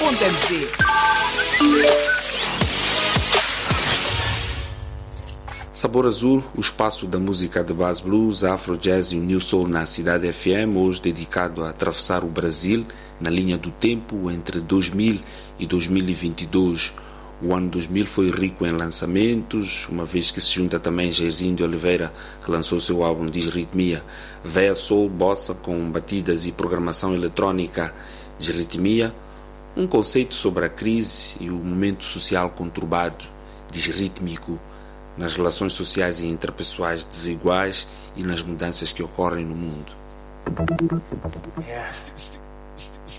Sabor Azul, o espaço da música de base blues, afro jazz e o new soul na Cidade FM, hoje dedicado a atravessar o Brasil na linha do tempo entre 2000 e 2022. O ano 2000 foi rico em lançamentos, uma vez que se junta também Jairzinho de Oliveira, que lançou seu álbum Disritmia, Véia Soul Bossa com batidas e programação eletrónica Disritmia, um conceito sobre a crise e o momento social conturbado, disrítmico, nas relações sociais e interpessoais desiguais e nas mudanças que ocorrem no mundo.